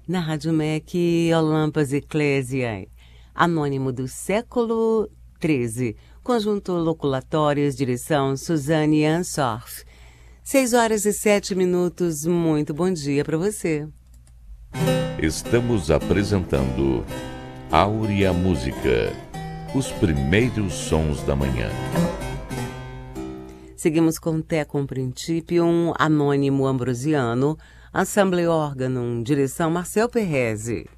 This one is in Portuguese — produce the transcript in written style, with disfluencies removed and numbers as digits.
Na Rádio MEC, Olampas Ecclesiae, anônimo do século XIII, conjunto Loculatórios, direção Suzane Ansorf. 6h07, muito bom dia para você. Estamos apresentando Áurea Música, os primeiros sons da manhã. Seguimos com Tecum Principium, anônimo ambrosiano, Ensemble Organum, direção Marcel Perrese.